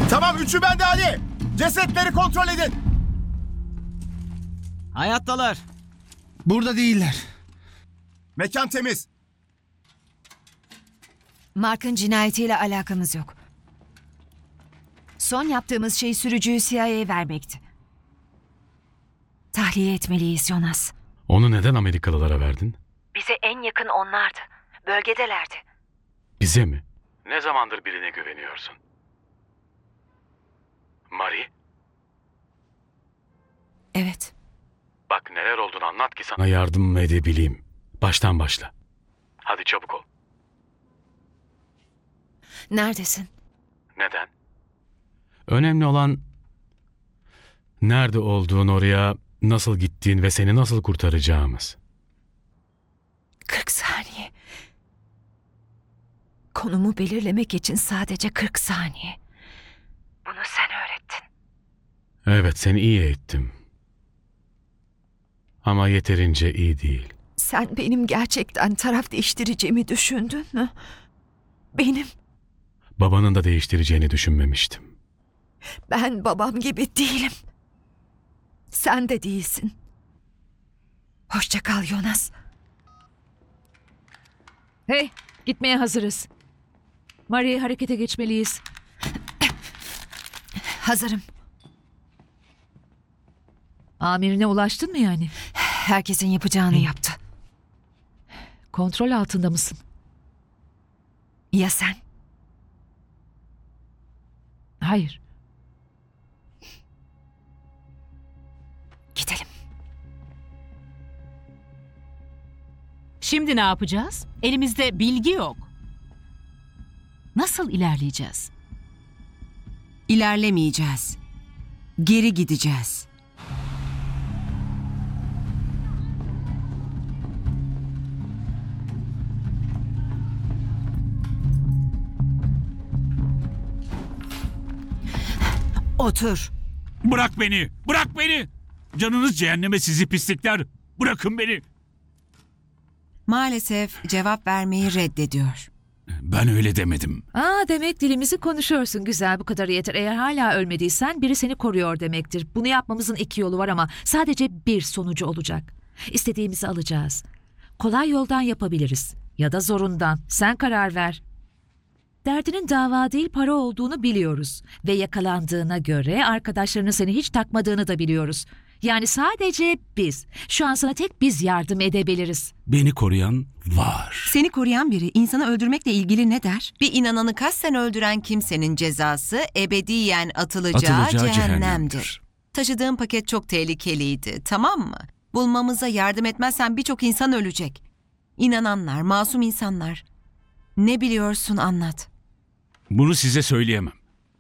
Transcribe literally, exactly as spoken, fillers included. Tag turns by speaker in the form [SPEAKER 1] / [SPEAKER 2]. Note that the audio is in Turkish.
[SPEAKER 1] Tamam, üçü bende Ali. Cesetleri kontrol edin.
[SPEAKER 2] Hayattalar.
[SPEAKER 3] Burada değiller.
[SPEAKER 1] Mekan temiz.
[SPEAKER 4] Mark'ın cinayetiyle alakamız yok. Son yaptığımız şey sürücüyü C I A'ye vermekti. Tahliye etmeliyiz Jonas.
[SPEAKER 5] Onu neden Amerikalılara verdin?
[SPEAKER 4] Bize en yakın onlardı. Bölgedelerdi.
[SPEAKER 5] Bize mi? Ne zamandır birine güveniyorsun? Marie?
[SPEAKER 4] Evet.
[SPEAKER 5] Bak neler olduğunu anlat ki sana yardım edebileyim. Baştan başla. Hadi çabuk ol.
[SPEAKER 4] Neredesin?
[SPEAKER 5] Neden? Önemli olan nerede olduğun, oraya nasıl gittiğin ve seni nasıl kurtaracağımız.
[SPEAKER 4] kırk saniye. Konumu belirlemek için sadece kırk saniye. Bunu sen öğrettin.
[SPEAKER 5] Evet, seni iyi eğittim. Ama yeterince iyi değil.
[SPEAKER 4] Sen benim gerçekten taraf değiştireceğimi düşündün mü? Benim,
[SPEAKER 5] Babanın da değiştireceğini düşünmemiştim.
[SPEAKER 4] ben babam gibi değilim. Sen de değilsin. Hoşça kal Jonas.
[SPEAKER 6] Hey, gitmeye hazırız. Marie, harekete geçmeliyiz.
[SPEAKER 4] Hazırım.
[SPEAKER 6] Amirine ulaştın mı yani?
[SPEAKER 4] Herkesin yapacağını yaptı.
[SPEAKER 6] Kontrol altında mısın?
[SPEAKER 4] Ya sen?
[SPEAKER 6] Hayır.
[SPEAKER 4] Gidelim.
[SPEAKER 7] Şimdi ne yapacağız? Elimizde bilgi yok. Nasıl ilerleyeceğiz?
[SPEAKER 8] İlerlemeyeceğiz. Geri gideceğiz.
[SPEAKER 4] Otur.
[SPEAKER 9] Bırak beni! Bırak beni! Canınız cehenneme sizi pislikler! Bırakın beni!
[SPEAKER 8] Maalesef cevap vermeyi reddediyor.
[SPEAKER 9] Ben öyle demedim.
[SPEAKER 6] Aa, demek dilimizi konuşuyorsun. Güzel, bu kadar yeter. Eğer hala ölmediysen biri seni koruyor demektir. Bunu yapmamızın iki yolu var ama sadece bir sonucu olacak. İstediğimizi alacağız. Kolay yoldan yapabiliriz. Ya da zorundan. Sen karar ver. Derdinin dava değil para olduğunu biliyoruz. Ve yakalandığına göre arkadaşlarının seni hiç takmadığını da biliyoruz. Yani sadece biz. Şu an sana tek biz yardım edebiliriz.
[SPEAKER 9] Beni koruyan var.
[SPEAKER 8] Seni koruyan biri insanı öldürmekle ilgili ne der? Bir inananı kasten öldüren kimsenin cezası ebediyen atılacağı,
[SPEAKER 9] Atılacağı
[SPEAKER 8] cehennemdir.
[SPEAKER 9] cehennemdir.
[SPEAKER 8] Taşıdığın paket çok tehlikeliydi, tamam mı? Bulmamıza yardım etmezsen birçok insan ölecek. İnananlar, masum insanlar. Ne biliyorsun anlat.
[SPEAKER 9] Bunu size söyleyemem.